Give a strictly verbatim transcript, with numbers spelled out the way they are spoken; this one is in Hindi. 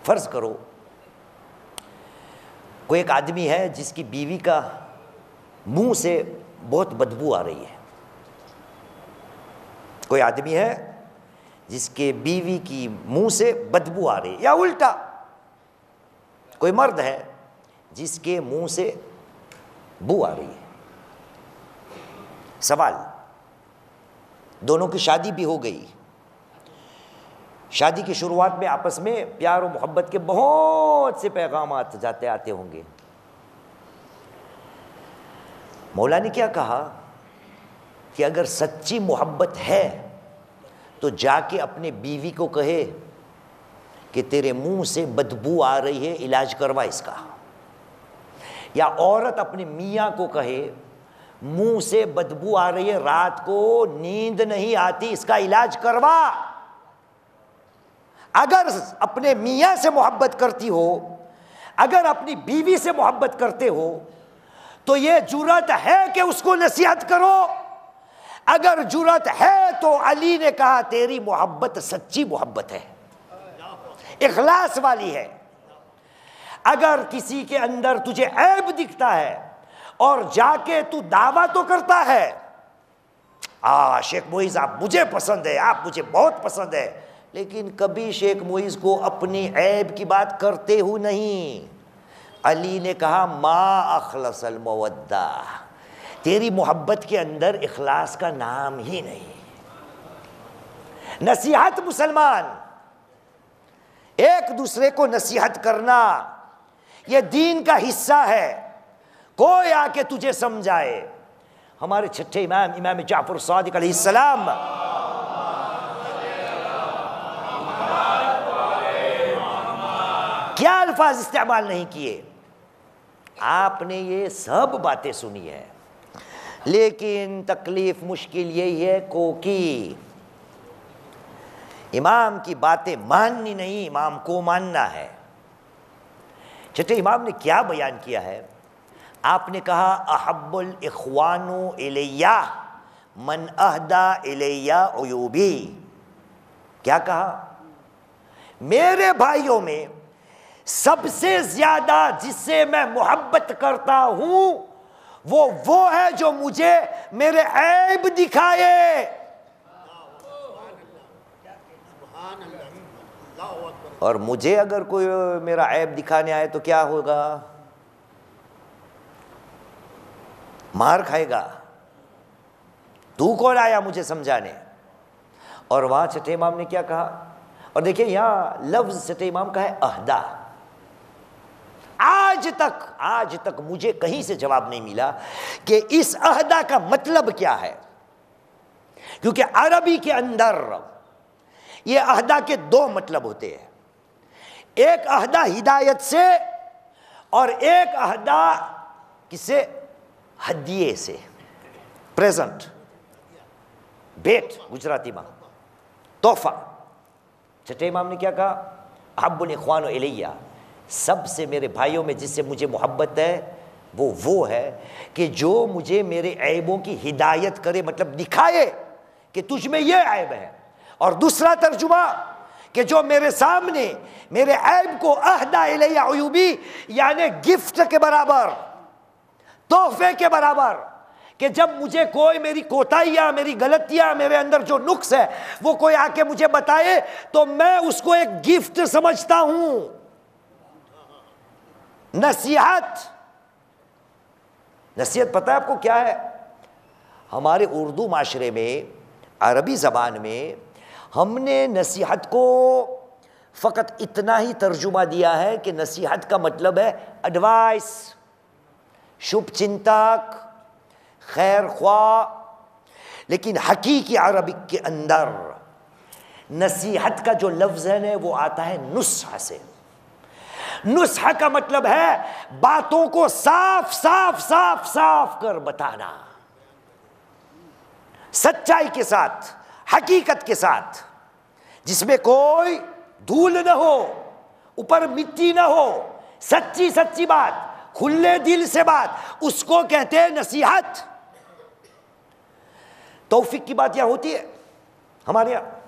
फर्ज करो कोई एक आदमी है जिसकी बीवी का मुंह से बहुत बदबू आ रही है। कोई आदमी है जिसके बीवी की मुंह से बदबू आ रही है, या उल्टा कोई मर्द है जिसके मुंह से बू आ रही है। सवाल, दोनों की शादी भी हो गई, शादी की शुरुआत में आपस में प्यार और मोहब्बत के बहुत से पैगाम जाते आते होंगे। मौला ने क्या कहा कि अगर सच्ची मोहब्बत है तो जाके अपने बीवी को कहे कि तेरे मुंह से बदबू आ रही है, इलाज करवा इसका। या औरत अपने मियाँ को कहे मुंह से बदबू आ रही है, रात को नींद नहीं आती, इसका इलाज करवा। अगर अपने मियाँ से मोहब्बत करती हो, अगर अपनी बीवी से मोहब्बत करते हो, तो ये जुर्रत है कि उसको नसीहत करो। अगर जुर्रत है तो अली ने कहा तेरी मोहब्बत सच्ची मोहब्बत है, इखलास वाली है। अगर किसी के अंदर तुझे ऐब दिखता है और जाके तू दावा तो करता है, आ शेख मोइज आप मुझे पसंद है, आप मुझे बहुत पसंद है, लेकिन कभी शेख मोइज को अपनी ऐब की बात करते हो नहीं। अली ने कहा मा अखलसल मवद्दा, तेरी मोहब्बत के अंदर इखलास का नाम ही नहीं। नसीहत, मुसलमान एक दूसरे को नसीहत करना यह दीन का हिस्सा है। कोई आके तुझे समझाए। हमारे छठे इमाम इमाम जाफर सादिक अलैहिस्सलाम क्या अल्फाज इस्तेमाल नहीं किए। आपने ये सब बातें सुनी है, लेकिन तकलीफ मुश्किल यही है कोकी इमाम की बातें माननी नहीं, इमाम को मानना है। छठे इमाम ने क्या बयान किया है? आपने कहा अहब्बुल इख्वानु इलैया मन अहदा इलैया उयूबी। क्या कहा? मेरे भाइयों में सबसे ज्यादा जिससे मैं मोहब्बत करता हूं वो वो है जो मुझे मेरे ऐब दिखाए। और मुझे अगर कोई मेरा ऐब दिखाने आए तो क्या होगा? मार खाएगा। तू कौन आया मुझे समझाने? और वहां छठे इमाम ने क्या कहा? और देखिए यहां लफ्ज छठे इमाम का है अहदा। आज तक आज तक मुझे कहीं से जवाब नहीं मिला कि इस अहदा का मतलब क्या है, क्योंकि अरबी के अंदर ये अहदा के दो मतलब होते हैं। एक अहदा हिदायत से और एक अहदा किसे? हदिये से, प्रेजेंट, भेंट गुजराती में, तोहफा। छठे इमाम ने क्या कहा? अहब्बुल इख्वानु इलैया, सबसे मेरे भाइयों में जिससे मुझे मोहब्बत है वो वो है कि जो मुझे मेरे ऐबों की हिदायत करे, मतलब दिखाए कि तुझ में ये ऐब है। और दूसरा तर्जुमा कि जो मेरे सामने मेरे ऐब को अहदा इलैया उयूबी, यानी गिफ्ट के बराबर, तोहफे के बराबर, कि जब मुझे कोई मेरी कोताहियां, मेरी गलतियां, मेरे अंदर जो नुक्स है वो कोई आके मुझे बताए तो मैं उसको एक गिफ्ट समझता हूं। नसीहत, नसीहत पता है आपको क्या है? हमारे उर्दू माशरे में, अरबी ज़बान में हमने नसीहत को फ़कत इतना ही तर्जुमा दिया है कि नसीहत का मतलब है एडवाइस, शुभचिंतक, खैर ख्वाह। लेकिन हकीकी अरबिक के अंदर नसीहत का जो लफ्ज़ है ना वो आता है नुस्हा से। नुस्हा का मतलब है बातों को साफ साफ साफ साफ कर बताना, सच्चाई के साथ, हकीकत के साथ, जिसमें कोई धूल न हो, ऊपर मिट्टी न हो, सच्ची सच्ची बात, खुले दिल से बात, उसको कहते हैं नसीहत। तौफीक की बात यहां होती है हमारे यहां।